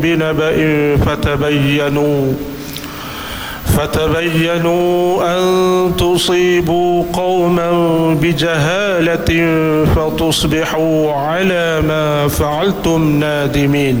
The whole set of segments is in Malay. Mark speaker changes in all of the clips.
Speaker 1: بنبأ فتبينوا أن تصيبوا قوما بجهالة فتصبحوا على ما فعلتم نادمين.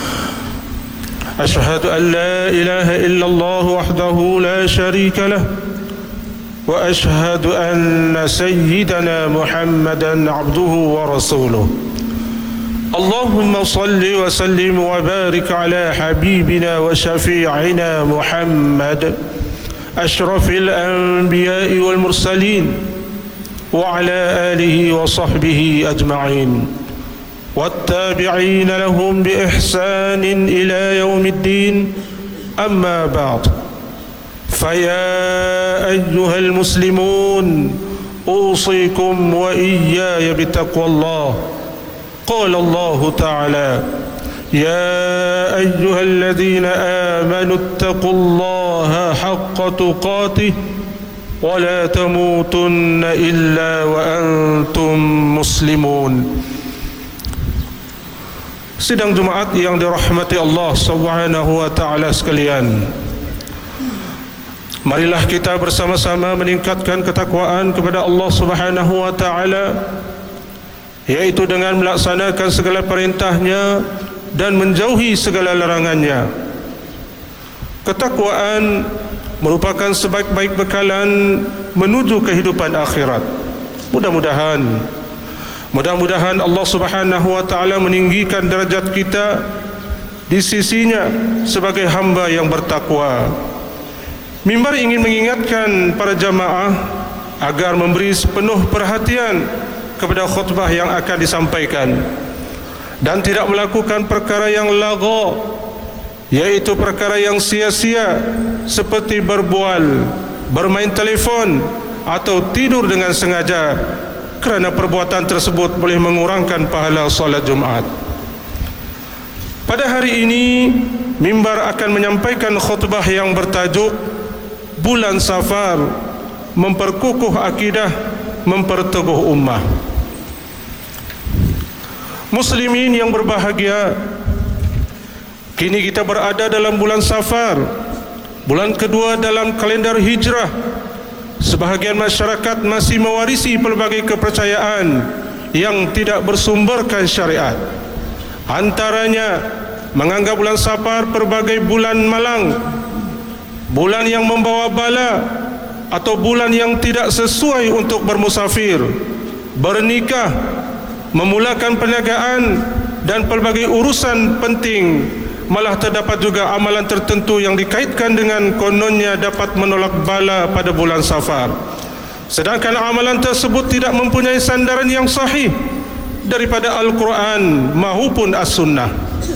Speaker 1: أشهد أن لا إله إلا الله وحده لا شريك له وأشهد أن سيدنا محمدا عبده ورسوله. اللهم صل وسلم وبارك على حبيبنا وشفيعنا محمد أشرف الأنبياء والمرسلين وعلى آله وصحبه أجمعين والتابعين لهم بإحسان إلى يوم الدين. أما بعد، فيا أيها المسلمون أوصيكم وإياي بتقوى الله. قال الله تعالى: يا أيها الذين آمنوا اتقوا الله حق تقاته ولا تموتن إلا وأنتم مسلمون. Sidang Jumaat yang dirahmati Allah Subhanahu wa taala sekalian, marilah kita bersama-sama meningkatkan ketakwaan kepada Allah Subhanahu wa taala, yaitu dengan melaksanakan segala perintahnya dan menjauhi segala larangannya. Ketakwaan merupakan sebaik-baik bekalan menuju kehidupan akhirat. Mudah-mudahan Allah Subhanahu wa taala meninggikan derajat kita di sisinya sebagai hamba yang bertakwa. Mimbar ingin mengingatkan para jamaah agar memberi sepenuh perhatian kepada khutbah yang akan disampaikan dan tidak melakukan perkara yang lagha, yaitu perkara yang sia-sia seperti berbual, bermain telefon atau tidur dengan sengaja, kerana perbuatan tersebut boleh mengurangkan pahala solat Jumaat. Pada hari ini mimbar akan menyampaikan khutbah yang bertajuk Bulan Safar, memperkukuh akidah, memperteguh ummah. Muslimin yang berbahagia, kini kita berada dalam bulan Safar, bulan kedua dalam kalender hijrah. Sebahagian masyarakat masih mewarisi pelbagai kepercayaan yang tidak bersumberkan syariat. Antaranya menganggap bulan Safar berbagai bulan malang, bulan yang membawa bala, atau bulan yang tidak sesuai untuk bermusafir, bernikah, memulakan perniagaan dan pelbagai urusan penting. Malah terdapat juga amalan tertentu yang dikaitkan dengan kononnya dapat menolak bala pada bulan Safar, sedangkan amalan tersebut tidak mempunyai sandaran yang sahih daripada Al-Quran maupun As-Sunnah.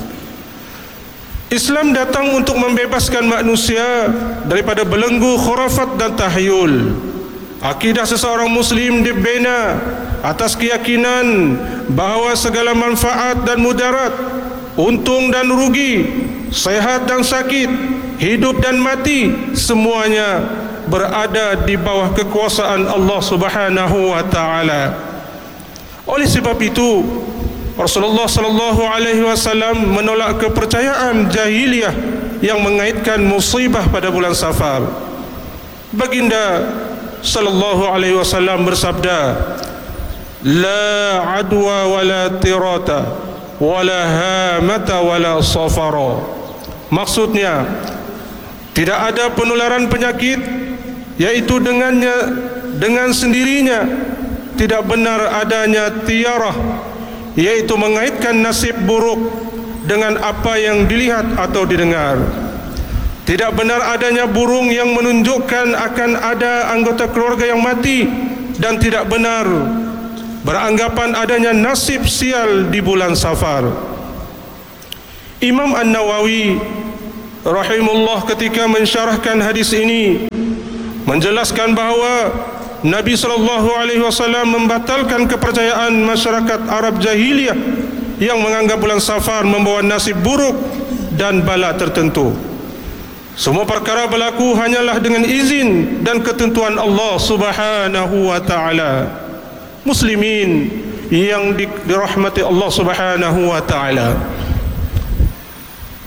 Speaker 1: Islam datang untuk membebaskan manusia daripada belenggu khurafat dan tahyul. Akidah seseorang Muslim dibina atas keyakinan bahawa segala manfaat dan mudarat, untung dan rugi, sehat dan sakit, hidup dan mati, semuanya berada di bawah kekuasaan Allah Subhanahu wa taala. Oleh sebab itu, Rasulullah sallallahu alaihi wasallam menolak kepercayaan jahiliyah yang mengaitkan musibah pada bulan Safar. Baginda sallallahu alaihi wasallam bersabda, "La adwa wala tirata wala hamata wala safara." Maksudnya, tidak ada penularan penyakit, yaitu dengan sendirinya. Tidak benar adanya tiarah, yaitu mengaitkan nasib buruk dengan apa yang dilihat atau didengar. Tidak benar adanya burung yang menunjukkan akan ada anggota keluarga yang mati, dan tidak benar beranggapan adanya nasib sial di bulan Safar. Imam An-Nawawi rahimahullah ketika mensyarahkan hadis ini menjelaskan bahawa Nabi SAW membatalkan kepercayaan masyarakat Arab jahiliyah yang menganggap bulan Safar membawa nasib buruk dan bala tertentu. Semua perkara berlaku hanyalah dengan izin dan ketentuan Allah Subhanahu wa taala. Muslimin yang dirahmati Allah Subhanahu wa taala,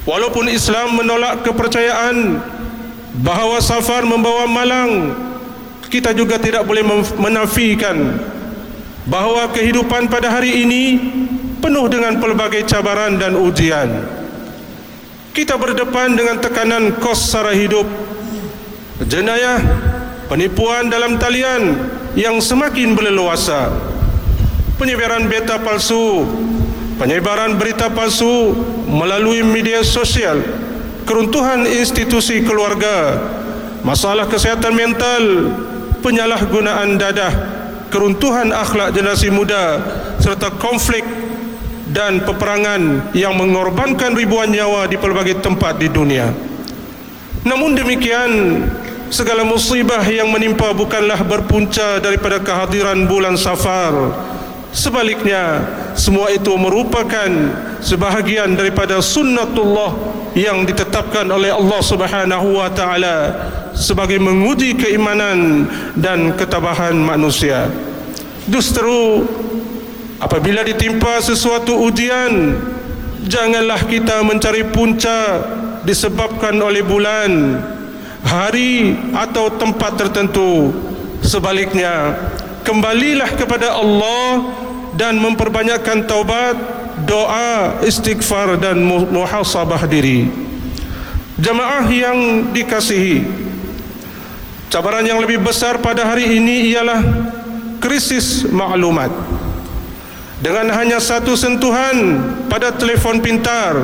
Speaker 1: Walaupun Islam menolak kepercayaan bahawa safar membawa malang, kita juga tidak boleh menafikan bahawa kehidupan pada hari ini penuh dengan pelbagai cabaran dan ujian. Kita berdepan dengan tekanan kos sara hidup, jenayah, penipuan dalam talian yang semakin berleluasa, penyebaran berita palsu, penyebaran berita palsu melalui media sosial, keruntuhan institusi keluarga, masalah kesihatan mental, penyalahgunaan dadah, keruntuhan akhlak generasi muda, serta konflik dan peperangan yang mengorbankan ribuan nyawa di pelbagai tempat di dunia. Namun demikian, segala musibah yang menimpa bukanlah berpunca daripada kehadiran bulan Safar. Sebaliknya, semua itu merupakan sebahagian daripada sunnatullah yang ditetapkan oleh Allah Subhanahu wa taala sebagai menguji keimanan dan ketabahan manusia. Justru apabila ditimpa sesuatu ujian, janganlah kita mencari punca disebabkan oleh bulan, hari atau tempat tertentu. Sebaliknya, kembalilah kepada Allah dan memperbanyakkan taubat, doa, istighfar dan muhasabah diri. Jamaah yang dikasihi, cabaran yang lebih besar pada hari ini ialah krisis maklumat. Dengan hanya satu sentuhan pada telefon pintar,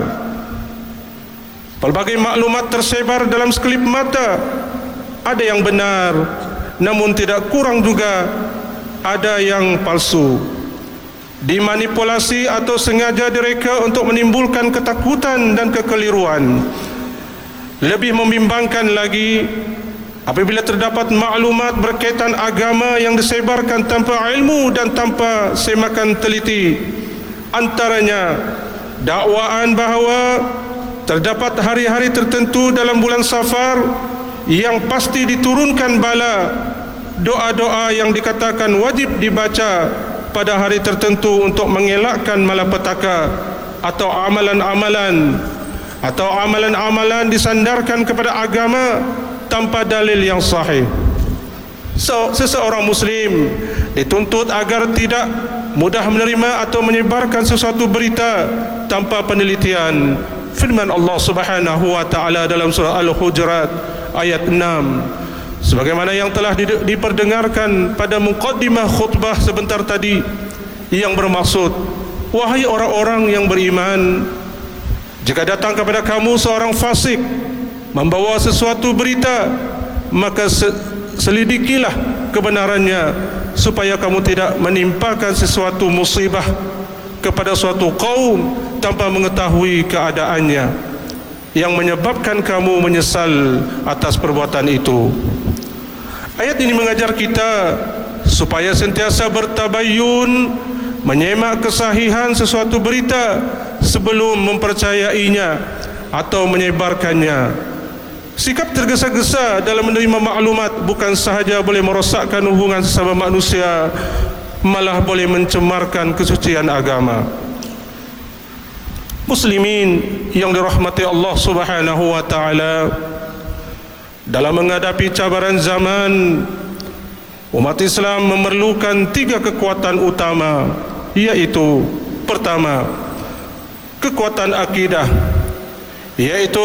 Speaker 1: pelbagai maklumat tersebar dalam sekelip mata. Ada yang benar, namun tidak kurang juga ada yang palsu, dimanipulasi atau sengaja direka untuk menimbulkan ketakutan dan kekeliruan. Lebih membimbangkan lagi apabila terdapat maklumat berkaitan agama yang disebarkan tanpa ilmu dan tanpa semakan teliti. Antaranya dakwaan bahawa terdapat hari-hari tertentu dalam bulan Safar yang pasti diturunkan bala, doa-doa yang dikatakan wajib dibaca pada hari tertentu untuk mengelakkan malapetaka, atau amalan-amalan disandarkan kepada agama tanpa dalil yang sahih. Seseorang Muslim dituntut agar tidak mudah menerima atau menyebarkan sesuatu berita tanpa penelitian. Firman Allah Subhanahu wa taala dalam surah Al-Hujurat ayat 6, sebagaimana yang telah diperdengarkan pada muqaddimah khutbah sebentar tadi, yang bermaksud, wahai orang-orang yang beriman, jika datang kepada kamu seorang fasik membawa sesuatu berita, maka selidikilah kebenarannya, supaya kamu tidak menimpakan sesuatu musibah kepada suatu kaum tanpa mengetahui keadaannya, yang menyebabkan kamu menyesal atas perbuatan itu. Ayat ini mengajar kita supaya sentiasa bertabayyun, menyemak kesahihan sesuatu berita sebelum mempercayainya atau menyebarkannya. Sikap tergesa-gesa dalam menerima maklumat bukan sahaja boleh merosakkan hubungan sesama manusia, malah boleh mencemarkan kesucian agama. Muslimin yang dirahmati Allah Subhanahu wa taala, dalam menghadapi cabaran zaman, umat Islam memerlukan 3 kekuatan utama, yaitu pertama, kekuatan akidah, yaitu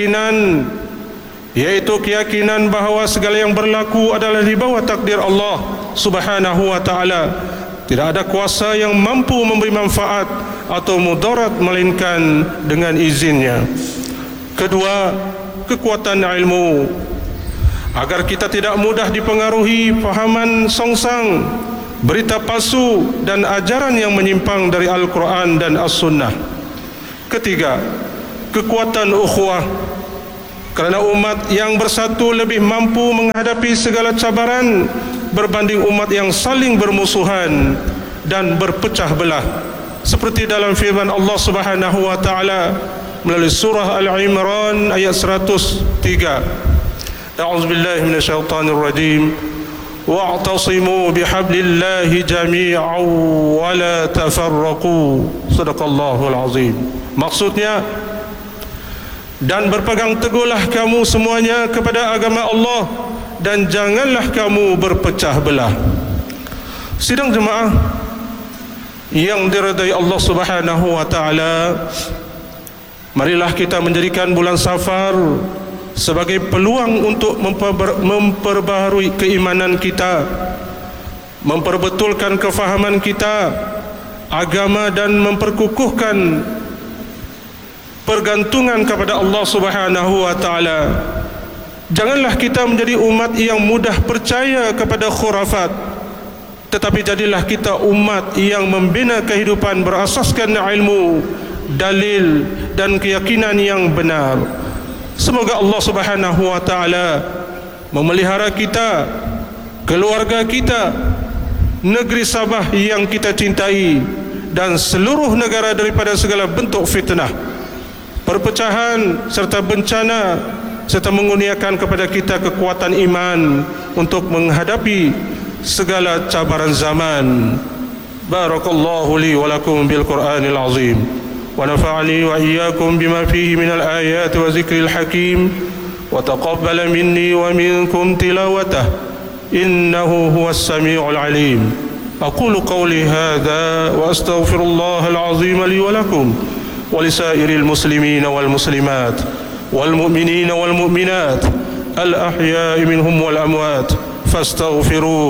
Speaker 1: keyakinan bahawa segala yang berlaku adalah di bawah takdir Allah Subhanahu wa taala. Tidak ada kuasa yang mampu memberi manfaat atau mudarat melainkan dengan izinnya. Kedua, kekuatan ilmu, agar kita tidak mudah dipengaruhi fahaman songsang, berita palsu dan ajaran yang menyimpang dari Al-Quran dan As-Sunnah. Ketiga, kekuatan ukhuwah, kerana umat yang bersatu lebih mampu menghadapi segala cabaran berbanding umat yang saling bermusuhan dan berpecah belah, seperti dalam firman Allah Subhanahu wa taala melalui surah Al-Imran ayat 103. A'udzubillahi minasyaitonir rajim. Wa'tasimu bihablillahi jami'an wa la tafarraqu. Shadaqallahul azim. Maksudnya, dan berpegang teguhlah kamu semuanya kepada agama Allah, dan janganlah kamu berpecah belah. Sidang jemaah yang diridai Allah Subhanahu wa taala, marilah kita menjadikan bulan Safar sebagai peluang untuk memperbaharui keimanan kita, memperbetulkan kefahaman kita agama, dan memperkukuhkan pergantungan kepada Allah Subhanahu wa taala. Janganlah kita menjadi umat yang mudah percaya kepada khurafat, tetapi jadilah kita umat yang membina kehidupan berasaskan ilmu, dalil dan keyakinan yang benar. Semoga Allah Subhanahu wa taala memelihara kita, keluarga kita, negeri Sabah yang kita cintai, dan seluruh negara daripada segala bentuk fitnah, perpecahan serta bencana, serta mengurniakan kepada kita kekuatan iman untuk menghadapi segala cabaran zaman. Barakallahu li wa lakum bil Qur'anil azim, wa nafa'ani wa iyyakum bima fihi minal ayati wa zikril hakim, wa taqabbala minni wa minkum tilawatah, innahu huwas sami'ul alim. Aqulu qawli hadha wa astaghfirullahal azim li wa lakum wa lisairil muslimina wal muslimat wal mu'minina wal mu'minat al ahya'i minhum wal amwat fastaghfiruhu